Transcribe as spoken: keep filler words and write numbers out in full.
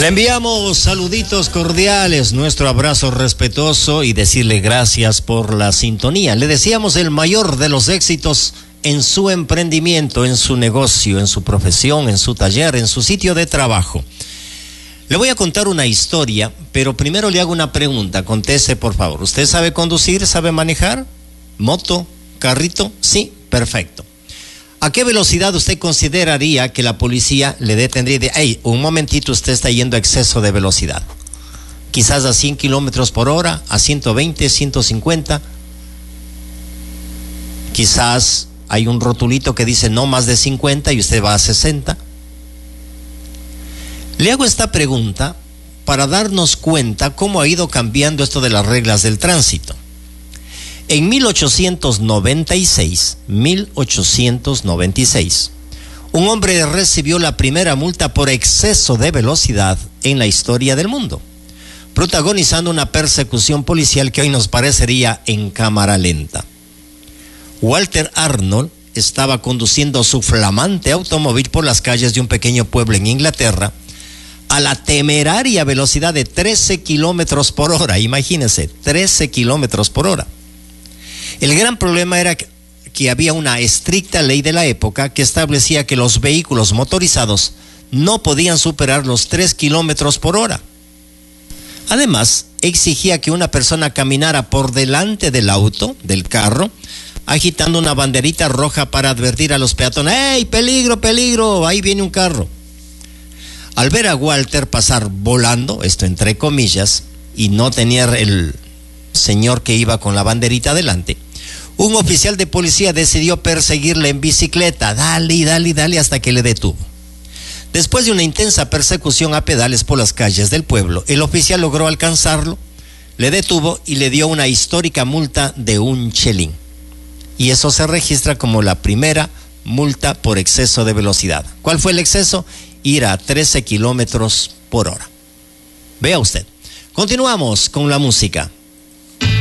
Le enviamos saluditos cordiales, nuestro abrazo respetuoso y decirle gracias por la sintonía. Le deseamos el mayor de los éxitos en su emprendimiento, en su negocio, en su profesión, en su taller, en su sitio de trabajo. Le voy a contar una historia, pero primero le hago una pregunta. Conteste, por favor. ¿Usted sabe conducir? ¿Sabe manejar? ¿Moto? ¿Carrito? Sí, perfecto. ¿A qué velocidad usted consideraría que la policía le detendría? De, hey, un momentito, usted está yendo a exceso de velocidad. Quizás a cien kilómetros por hora, a ciento veinte, ciento cincuenta. Quizás hay un rotulito que dice no más de cincuenta y usted va a sesenta. Le hago esta pregunta para darnos cuenta cómo ha ido cambiando esto de las reglas del tránsito. En mil ochocientos noventa y seis, mil ochocientos noventa y seis, un hombre recibió la primera multa por exceso de velocidad en la historia del mundo, protagonizando una persecución policial que hoy nos parecería en cámara lenta. Walter Arnold estaba conduciendo su flamante automóvil por las calles de un pequeño pueblo en Inglaterra a la temeraria velocidad de trece kilómetros por hora. Imagínense, trece kilómetros por hora. El gran problema era que había una estricta ley de la época que establecía que los vehículos motorizados no podían superar los tres kilómetros por hora. Además, exigía que una persona caminara por delante del auto, del carro, agitando una banderita roja para advertir a los peatones: ¡Ey, peligro, peligro! Ahí viene un carro. Al ver a Walter pasar volando, esto entre comillas, y no tenía el señor que iba con la banderita adelante, un oficial de policía decidió perseguirle en bicicleta, dale, dale, dale, hasta que le detuvo. Después de una intensa persecución a pedales por las calles del pueblo, el oficial logró alcanzarlo, le detuvo y le dio una histórica multa de un chelín. Y eso se registra como la primera multa por exceso de velocidad. ¿Cuál fue el exceso? Ir a trece kilómetros por hora. Vea usted. Continuamos con la música.